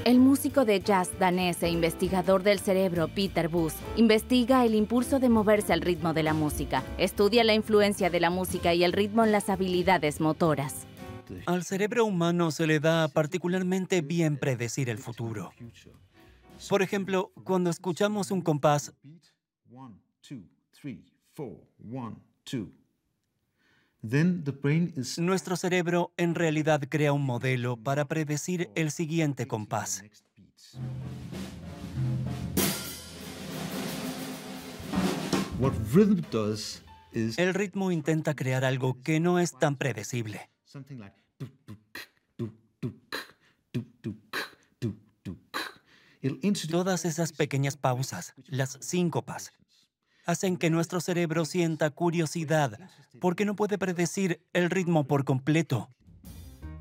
El músico de jazz danés e investigador del cerebro Peter Buss investiga el impulso de moverse al ritmo de la música. Estudia la influencia de la música y el ritmo en las habilidades motoras. Al cerebro humano se le da particularmente bien predecir el futuro. Por ejemplo, cuando escuchamos un compás, nuestro cerebro en realidad crea un modelo para predecir el siguiente compás. What rhythm does is El ritmo intenta crear algo que no es tan predecible. something like tuk, tuk, tuk, tuk, tuk, tuk, tuk, tuk. It'll introduce Todas esas pequeñas pausas, las síncopas, hacen que nuestro cerebro sienta curiosidad porque no puede predecir el ritmo por completo.